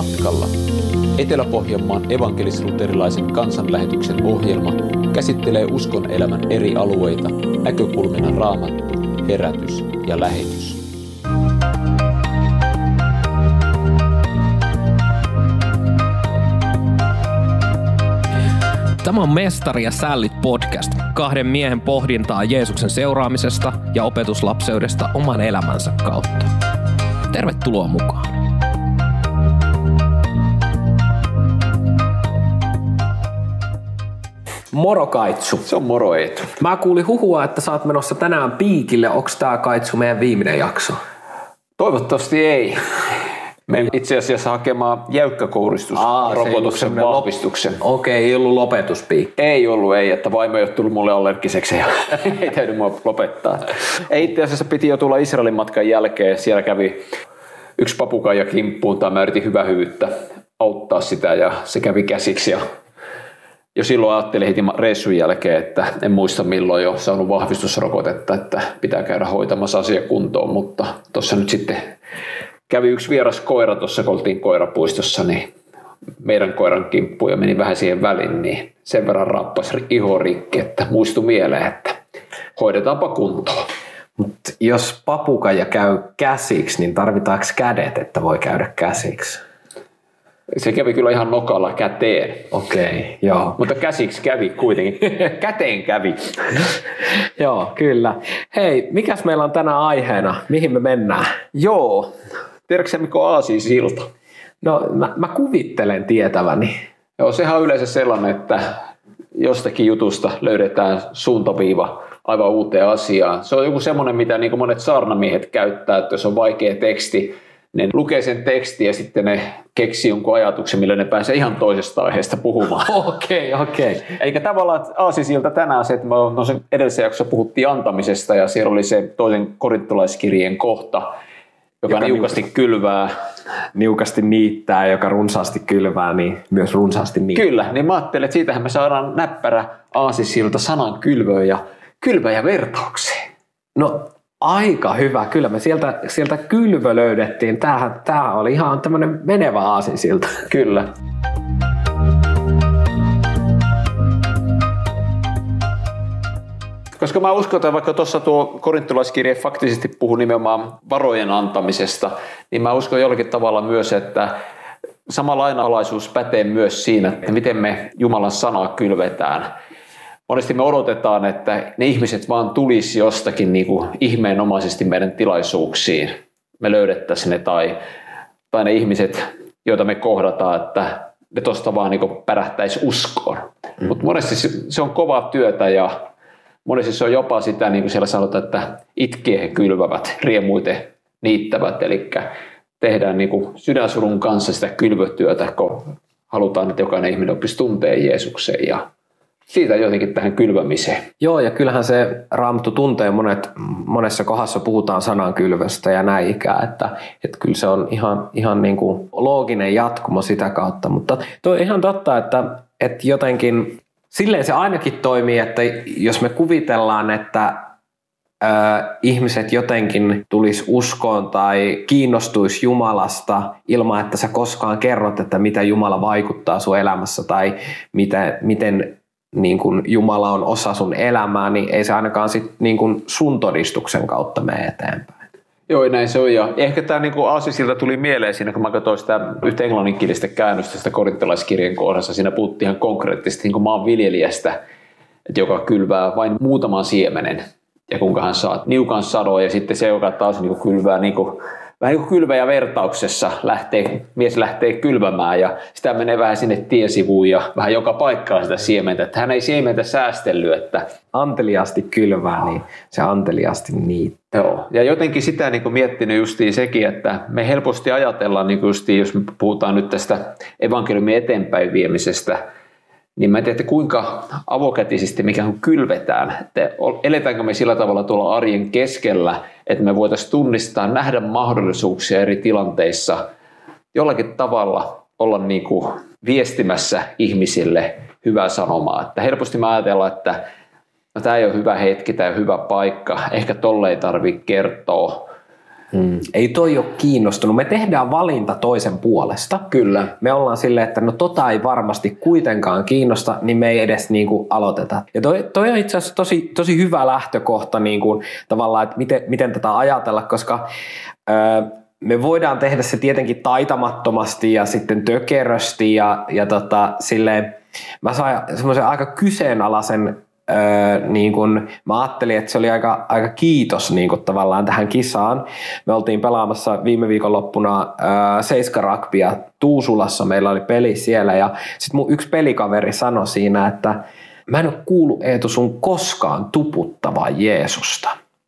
matkalla. Etelä-Pohjanmaan evankelis-luterilaisen kansanlähetyksen ohjelma käsittelee uskon elämän eri alueita näkökulmina Raamattu, herätys ja lähetys. Tämä on Mestari ja sällit podcast, kahden miehen pohdintaa Jeesuksen seuraamisesta ja opetuslapseudesta oman elämänsä kautta. Tervetuloa mukaan. Moro Kaitsu. Se on moro Eetu. Mä kuulin huhua, että sä oot menossa tänään piikille. Onks tää Kaitsu meidän viimeinen jakso? Toivottavasti ei. Menen itse asiassa hakemaan jäykkäkouristusrokotuksen vahvistuksen. Okei, ei ollut lopetuspiikki. Ei ollut, että vaimo ei ole tullut mulle allergiseksi ja ei täydy mua lopettaa. Ei itse asiassa piti jo tulla Israelin matkan jälkeen. Siellä kävi yksi papukaija kimppuun tai mä yritin hyvää hyvyyttä auttaa sitä ja se kävi käsiksi. Ja jo silloin ajattelin heti reissun jälkeen, että en muista milloin jo saanut vahvistusrokotetta, että pitää käydä hoitamassa asia kuntoon, mutta tuossa nyt sitten kävi yksi vieras koira tuossa, kun oltiin koirapuistossa, niin meidän koiran kimppuun ja meni vähän siihen väliin, niin sen verran rappasi iho rikki, että muistui mieleen, että hoidetaanpa kuntoon. Mutta jos papukaija käy käsiksi, niin tarvitaanko kädet, että voi käydä käsiksi? Se kävi kyllä ihan nokalla käteen. Okei, joo. Mutta käsiksi kävi kuitenkin. Käteen kävi. Joo, kyllä. Hei, mikäs meillä on tänään aiheena? Mihin me mennään? Joo. Tiedätkö sä, mikä on Aasinsilta? No, mä kuvittelen tietäväni. Joo, sehän on yleensä sellainen, että jostakin jutusta löydetään suuntaviiva aivan uuteen asiaan. Se on joku semmoinen, mitä niin kuin monet saarnamiehet käyttää, että jos on vaikea teksti, ne lukee sen tekstin ja sitten ne keksii jonkun ajatuksen, millä ne pääsee ihan toisesta aiheesta puhumaan. Okei. Eli tavallaan Aasinsilta tänään se, että sen edellisessä jaksossa puhuttiin antamisesta ja siellä oli se toisen korintolaiskirjeen kohta, joka niukasti kylvää. Niukasti niittää, joka runsaasti kylvää, niin myös runsaasti niittää. Kyllä, niin mä ajattelin, että siitähän me saadaan näppärä Aasinsilta sanan kylvöön ja vertaukseen. No aika hyvä, kyllä me sieltä kylvö löydettiin. Tämähän oli ihan tämmöinen menevä aasinsilta. Kyllä. Koska mä uskon, että vaikka tuossa tuo korintolaiskirje faktisesti puhuu nimenomaan varojen antamisesta, niin mä uskon jollakin tavalla myös, että sama lainalaisuus pätee myös siinä, että miten me Jumalan sanaa kylvetään. Monesti me odotetaan, että ne ihmiset vaan tulisi jostakin niin kuin ihmeenomaisesti meidän tilaisuuksiin. Me löydettäisiin ne tai ne ihmiset, joita me kohdataan, että ne tuosta vaan niin kuin pärähtäisi uskoon. Mutta monesti se on kovaa työtä ja monesti se on jopa sitä, niin kuin siellä sanotaan, että itkee he kylvävät, riemuiten niittävät. Eli tehdään niin kuin sydänsurun kanssa sitä kylvötyötä, kun halutaan, että jokainen ihminen oppisi tuntee Jeesuksen ja siitä jotenkin tähän kylvämiseen. Joo, ja kyllähän se Raamattu tuntee monessa kohdassa puhutaan sanan kylvöstä ja näin ikään, että kyllä se on ihan niin kuin looginen jatkumo sitä kautta, mutta tuo on ihan totta, että jotenkin silleen se ainakin toimii, että jos me kuvitellaan, että ihmiset jotenkin tulisi uskoon tai kiinnostuisi Jumalasta ilman, että sä koskaan kerrot, että mitä Jumala vaikuttaa sun elämässä tai miten niin kun Jumala on osa sun elämää, niin ei se ainakaan sit niin kun sun todistuksen kautta mene eteenpäin. Joo, näin se on. Ja ehkä tämä niin Aasinsilta tuli mieleen siinä, kun mä katsoin sitä yhtä englanninkielistä käännöstä sitä korintolaiskirjan kohdassa. Siinä puhuttiin ihan konkreettisesti niin maanviljelijästä, joka kylvää vain muutaman siemenen. Ja kuinka hän saa niukan sadon ja sitten se, joka taas niin kylvää vähän niin kuin kylväjä vertauksessa mies lähtee kylvämään ja sitä menee vähän sinne tiesivuun ja vähän joka paikkaan sitä siementä. Että hän ei siementä säästellyt. Että anteliaasti kylvää, niin se anteliaasti niittää. Joo. Ja jotenkin sitä niin kuin miettinyt justiin sekin, että me helposti ajatellaan, niin justiin, jos me puhutaan nyt tästä evankeliumin eteenpäin viemisestä, niin mä en tiedä, että kuinka avokätisesti mikä kylvetään. Että eletäänkö me sillä tavalla tuolla arjen keskellä, että me voitaisiin tunnistaa, nähdä mahdollisuuksia eri tilanteissa, jollakin tavalla olla niin kuin viestimässä ihmisille hyvää sanomaa. Että helposti me ajatellaan, että no, tämä ei ole hyvä hetki, tämä ei ole hyvä paikka, ehkä tolle ei tarvitse kertoa. Ei toi ole kiinnostunut. Me tehdään valinta toisen puolesta. Kyllä. Me ollaan silleen, että no tota ei varmasti kuitenkaan kiinnosta, niin me ei edes niin kuin aloiteta. Ja toi on itse asiassa tosi hyvä lähtökohta niin kuin, tavallaan, että miten tätä ajatella, koska me voidaan tehdä se tietenkin taitamattomasti ja sitten tökerösti ja silleen, mä sain semmoisen aika kyseenalaisen niin kun, mä ajattelin, että se oli aika kiitos niin kun, tavallaan tähän kisaan. Me oltiin pelaamassa viime viikonloppuna Seiska-rugbya Tuusulassa, meillä oli peli siellä ja sitten mun yksi pelikaveri sanoi siinä, että mä en ole kuullut Eetu sun koskaan tuputtavaa Jeesusta.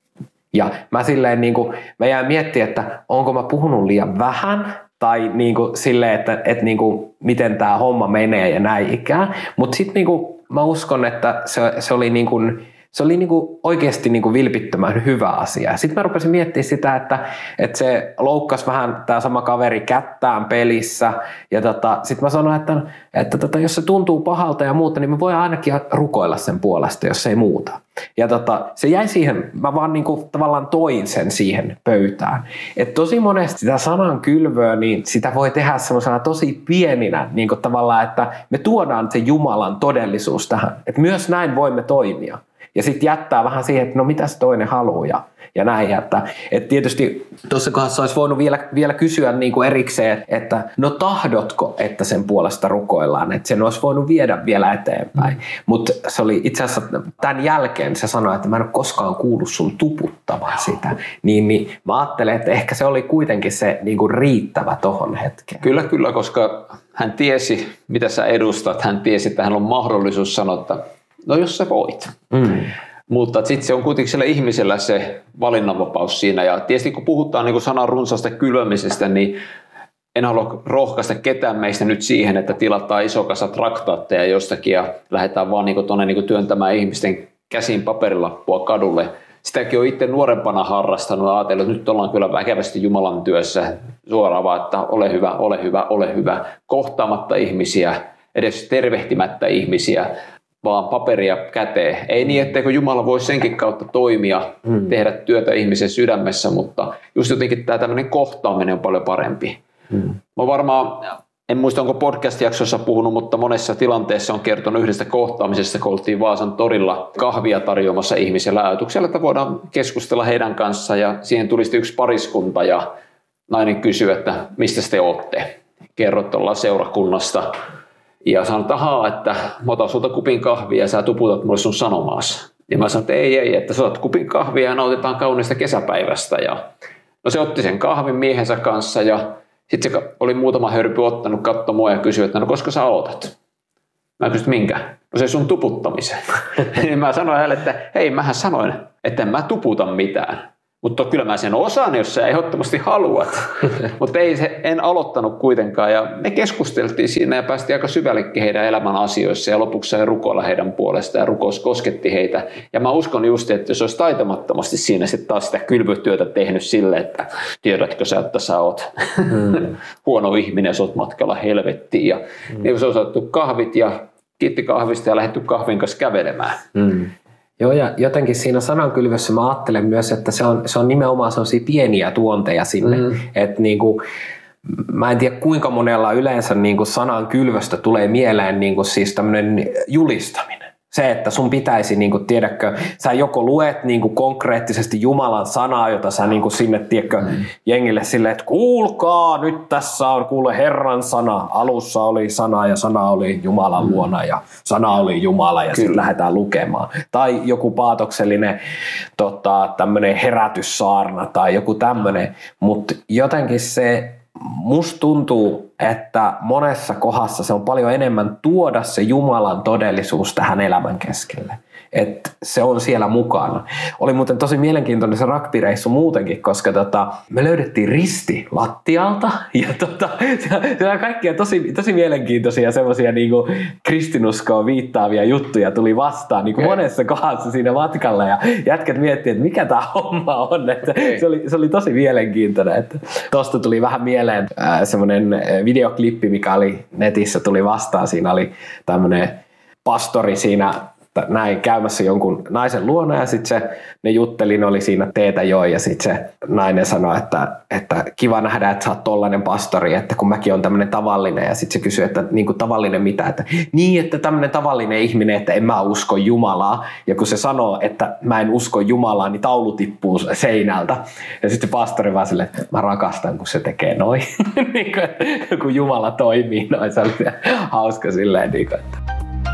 Ja mä silleen niin kuin, mä jäin miettimään, että onko mä puhunut liian vähän tai niin kuin, silleen, että niin kuin, miten tää homma menee ja näin ikään. Mutta sitten niin kuin, mä uskon, että se oli niin kuin, oikeasti niin kuin vilpittömän hyvä asia. Sitten mä rupesin miettimään sitä, että se loukkasi vähän tämä sama kaveri kättään pelissä. Ja sitten mä sanoin, että jos se tuntuu pahalta ja muuta, niin me voidaan ainakin rukoilla sen puolesta, jos ei muuta. Ja se jäi siihen, mä vaan niin kuin tavallaan toin sen siihen pöytään. Et tosi monesti sitä sanan kylvöä, niin sitä voi tehdä semmoisena tosi pieninä, niin kuin tavallaan, että me tuodaan se Jumalan todellisuus tähän. Että myös näin voimme toimia. Ja sitten jättää vähän siihen, että no mitä se toinen haluaa ja näin. Että tietysti tuossa kohdassa olisi voinut vielä kysyä niin kuin erikseen, että no tahdotko, että sen puolesta rukoillaan. Että sen olisi voinut viedä vielä eteenpäin. Mutta se oli itse asiassa tämän jälkeen se sanoi, että mä en ole koskaan kuullut sun tuputtavan sitä. Niin mä ajattelen, että ehkä se oli kuitenkin se niin kuin riittävä tohon hetkeen. Kyllä, koska hän tiesi, mitä sä edustat. Hän tiesi, että hän on mahdollisuus sanoa, että no jos sä voit. Mutta sitten se on kuitenkin sillä ihmisellä se valinnanvapaus siinä. Ja tietysti kun puhutaan niin kuin sanan runsaasta kylvämisestä, niin en halua rohkaista ketään meistä nyt siihen, että tilataan iso kasa traktaatteja jostakin ja lähdetään vaan niin tuonne niin työntämään ihmisten käsiin paperilappua kadulle. Sitäkin on itse nuorempana harrastanut ja ajatellut, että nyt ollaan kyllä väkevästi Jumalan työssä suoraan vaan, että ole hyvä, ole hyvä, ole hyvä. Kohtaamatta ihmisiä, edes tervehtimättä ihmisiä, vaan paperia käteen. Ei niin, etteikö Jumala voi senkin kautta toimia, tehdä työtä ihmisen sydämessä, mutta just jotenkin tämä tämmöinen kohtaaminen on paljon parempi. Mä varmaan, en muista onko podcast-jaksossa puhunut, mutta monessa tilanteessa on kertonut yhdestä kohtaamisesta, kun oltiin Vaasan torilla kahvia tarjoamassa ihmisille ajatuksella, että voidaan keskustella heidän kanssaan ja siihen tuli sitten yksi pariskunta ja nainen kysyi, että mistä te olette? Kerrot ollaan seurakunnasta. Ja sanoin, että mä otan sulta kupin kahvia ja sä tuputat mulle sun sanomaas. Ja mä sanoin, että ei, että sä otat kupin kahvia ja nautitaan kauniista kesäpäivästä. Ja no se otti sen kahvin miehensä kanssa ja sitten se oli muutama hörpy ottanut, katsoi mua ja kysyi, että no koska sä aloitat? Mä kysyin, minkä? No se sun tuputtamisen. Niin mä sanoin hänelle, että hei, mähän sanoin, että en mä tuputa mitään. Mutta kyllä mä sen osaan, jos sä ehdottomasti haluat. Mutta en aloittanut kuitenkaan. Ja me keskusteltiin siinä ja päästiin aika syvällekin heidän elämän asioissa. Ja lopuksi sai rukoilla heidän puolestaan ja rukous kosketti heitä. Ja mä uskon just, että jos olisi taitamattomasti siinä sitten taas sitä kylvötyötä tehnyt sille, että tiedätkö sä, että sä oot huono ihminen, sä oot matkalla helvettiin. Ja niin se on otettu kahvit ja kiitti kahvista ja lähdetty kahvin kanssa kävelemään. Joo, ja jotenkin siinä sanankylvössä mä ajattelen myös, että se on nimenomaan sellaisia pieniä tuonteja sinne. Että niinku, mä en tiedä kuinka monella yleensä niinku sanankylvöstä tulee mieleen niinku siis tämmöinen julistaminen. Se, että sun pitäisi, niin kuin, tiedätkö, sä joko luet niin kuin, konkreettisesti Jumalan sanaa, jota sä niin kuin, sinne, tiedätkö, jengille silleen, että kuulkaa, nyt tässä on, kuule Herran sana. Alussa oli sana ja sana oli Jumalan luona ja sana oli Jumala ja sitten lähdetään lukemaan. Tai joku paatoksellinen tämmöinen herätyssaarna tai joku tämmöinen, mutta jotenkin se musta tuntuu, että monessa kohdassa se on paljon enemmän tuoda se Jumalan todellisuus tähän elämän keskelle. Että se on siellä mukana. Oli muuten tosi mielenkiintoinen se rugbyreissu muutenkin, koska me löydettiin risti lattialta ja siellä on kaikkia tosi mielenkiintoisia semmoisia niinku kristinuskoon viittaavia juttuja tuli vastaan niinku monessa kohdassa siinä matkalla ja jätkät miettii, että mikä tämä homma on. Että se oli tosi mielenkiintoinen. Että tosta tuli vähän mieleen semmoinen videoklippi, mikä oli netissä, tuli vastaan. Siinä oli tämmöinen pastori siinä näin käymässä jonkun naisen luona ja sitten ne jutteli, ne oli siinä teetä joi ja sitten se nainen sanoi, että kiva nähdä, että sä oot tollainen pastori, että kun mäkin on tämmöinen tavallinen ja sitten se kysyi, että niin kuin tavallinen mitä, että niin, että tämmöinen tavallinen ihminen, että en mä usko Jumalaa ja kun se sanoo, että mä en usko Jumalaa, niin taulu tippuu seinältä ja sitten pastori vaan silleen, että mä rakastan, kun se tekee noin, niin kun Jumala toimii noin, se oli hauska silleen, niin kuin, että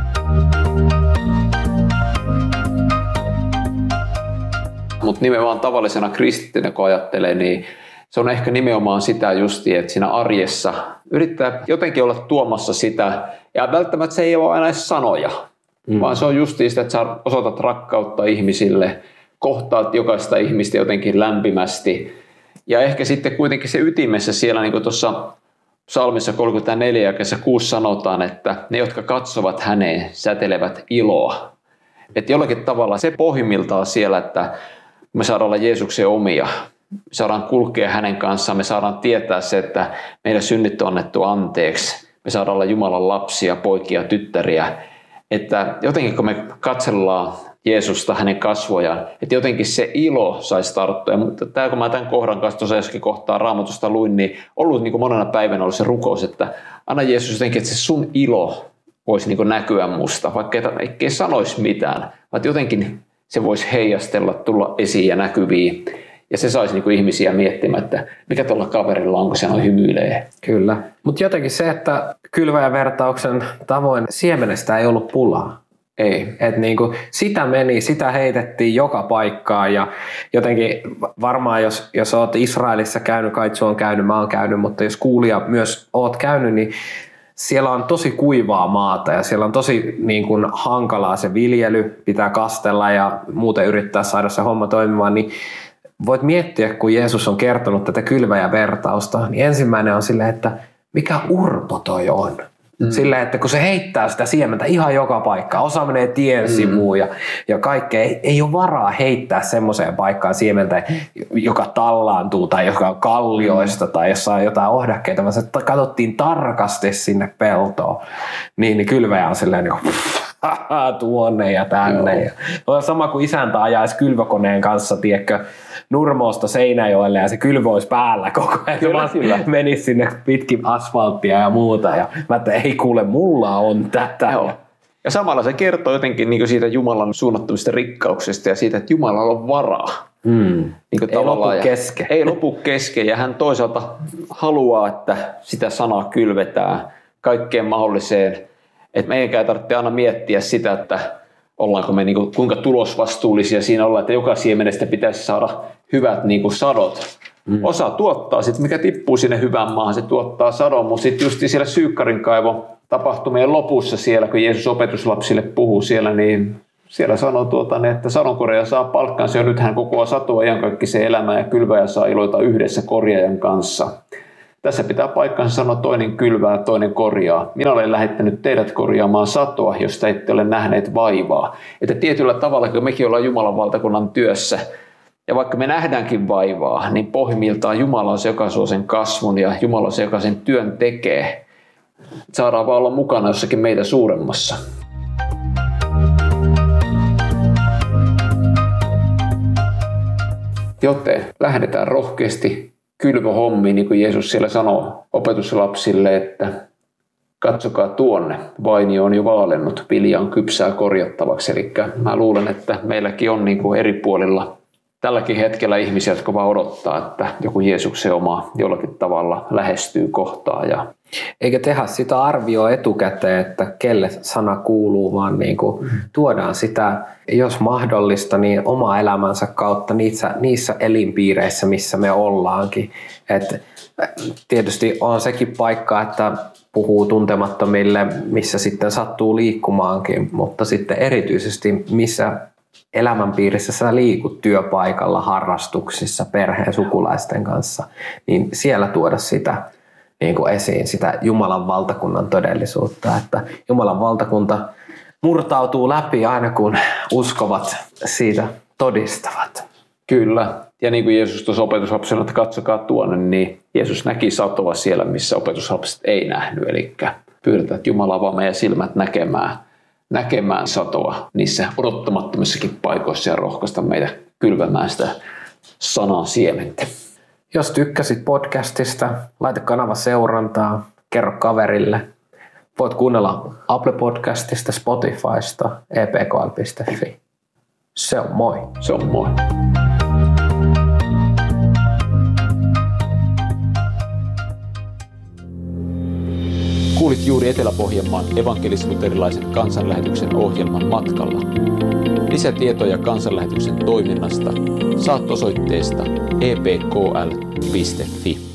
mutta nimenomaan tavallisena kristitynä, kun ajattelee, niin se on ehkä nimenomaan sitä justiin, että siinä arjessa yrittää jotenkin olla tuomassa sitä, ja välttämättä se ei ole aina edes sanoja, vaan se on justiin sitä, että sä osoitat rakkautta ihmisille, kohtaat jokaista ihmistä jotenkin lämpimästi, ja ehkä sitten kuitenkin se ytimessä siellä, niin kuin tuossa Psalmissa 34 jakeessa 6 sanotaan, että ne, jotka katsovat häneen, säteilevät iloa. Että jollakin tavalla se pohjimmiltaan siellä, että me saadaan olla Jeesuksen omia, me saadaan kulkea hänen kanssaan, me saadaan tietää se, että meidän synnit on annettu anteeksi, me saadaan olla Jumalan lapsia, poikia, tyttäriä. Että jotenkin kun me katsellaan Jeesusta, hänen kasvojaan, että jotenkin se ilo saisi tarttua. Mutta tämä, kun mä tämän kohdan kanssa tuossa jossakin kohtaa Raamatusta luin, niin ollut niin kuin monena päivänä ollut se rukous, että anna Jeesus jotenkin, että se sun ilo voisi niin kuin näkyä musta, vaikka ei sanoisi mitään, vaan jotenkin se voisi heijastella, tulla esiin ja näkyviin. Ja se saisi niin kuin ihmisiä miettimään, että mikä tuolla kaverilla on, kun se noin hymyilee. Kyllä. Mutta jotenkin se, että kylväjävertauksen tavoin siemenestä ei ollut pulaa. Ei. Et niinku, sitä heitettiin joka paikkaan ja jotenkin varmaan jos oot Israelissa käynyt, Kaitsu on käynyt, mä oon käynyt, mutta jos kuulija myös oot käynyt, niin siellä on tosi kuivaa maata ja siellä on tosi niin kuin hankalaa se viljely, pitää kastella ja muuten yrittää saada se homma toimimaan, niin voit miettiä, kun Jeesus on kertonut tätä kylväjävertausta, niin ensimmäinen on silleen, että mikä urpo toi on. Silleen, että kun se heittää sitä siementä ihan joka paikkaan, osa menee tien sivuun ja kaikkea, ei ole varaa heittää semmoiseen paikkaan siementä, joka tallaantuu tai joka on kallioista tai jossa on jotain ohdakkeita, vaan se katsottiin tarkasti sinne peltoon. Niin kylväjä on silleen tuonne ja tänne. Ja on sama kuin isäntä ajaisi kylvökoneen kanssa, tiedätkö, Nurmoosta Seinäjoelle ja se kylvö olisi päällä koko ajan. Kyllä. Menisi sinne pitkin asfalttia ja muuta. Ja mä että ei kuule, mulla on tätä. Joo. Ja samalla se kertoo jotenkin niin kuin siitä Jumalan suunnattomista rikkauksista ja siitä, että Jumalalla on varaa. Niin ei lopu kesken. Ei lopu kesken ja hän toisaalta haluaa, että sitä sanaa kylvetään kaikkeen mahdolliseen. Että meidän ei tarvitse aina miettiä sitä, että ollaanko me niinku, kuinka tulosvastuullisia siinä ollaan, että joka siemenestä pitäisi saada hyvät niinku sadot. Osa tuottaa sitten, mikä tippuu sinne hyvään maahan, se tuottaa sadon, mutta sitten just siellä Syykkarin kaivon tapahtumien lopussa siellä, kun Jeesus opetuslapsille puhuu siellä, niin siellä sanoo, että sadonkorjaaja saa palkkansa ja nyt hän kokoaa satoa iankaikkiseen elämään ja kylväjä saa iloita yhdessä korjaajan kanssa. Tässä pitää paikkansa sanoa, toinen kylvää, toinen korjaa. Minä olen lähettänyt teidät korjaamaan satoa, josta ette ole nähneet vaivaa. Että tietyllä tavalla, kun mekin ollaan Jumalan valtakunnan työssä, ja vaikka me nähdäänkin vaivaa, niin pohjimmiltaan Jumala on se, joka suo sen kasvun, ja Jumala on se, joka sen työn tekee. Saadaan vaan olla mukana jossakin meitä suuremmassa. Joten lähdetään rohkeasti kylvöhommiin, niin kuin Jeesus siellä sanoo opetuslapsille, että katsokaa tuonne, vainio on jo vaalennut, vilja on kypsää korjattavaksi. Eli mä luulen, että meilläkin on niin kuin eri puolilla tälläkin hetkellä ihmisiä, jotka vaan odottaa, että joku Jeesuksen oma jollakin tavalla lähestyy kohtaa. Eikä tehdä sitä arvioa etukäteen, että kelle sana kuuluu, vaan niin kuin tuodaan sitä, jos mahdollista, niin oma elämänsä kautta niissä elinpiireissä, missä me ollaankin. Et tietysti on sekin paikka, että puhuu tuntemattomille, missä sitten sattuu liikkumaankin, mutta sitten erityisesti missä elämänpiirissä sä liikut työpaikalla, harrastuksissa, perheen, sukulaisten kanssa, niin siellä tuoda sitä niin kuin esiin, sitä Jumalan valtakunnan todellisuutta, että Jumalan valtakunta murtautuu läpi aina kun uskovat siitä todistavat. Kyllä, ja niin kuin Jeesus tuossa opetuslapsena, että katsokaa tuonne, niin Jeesus näki satoa siellä, missä opetuslapset ei nähnyt, eli pyydetään, että Jumala avaa meidän silmät näkemään näkemään satoa niissä odottamattomissakin paikoissa ja rohkaista meitä kylvämään sitä sanan siementä. Jos tykkäsit podcastista, laita kanava seurantaa, kerro kaverille. Voit kuunnella Apple Podcastista, Spotifysta, epkl.fi. Se on moi. Se on moi. Kuulit juuri Etelä-Pohjanmaan evankelis-luterilaisen kansanlähetyksen ohjelman Matkalla. Lisätietoja kansanlähetyksen toiminnasta saat osoitteesta epkl.fi.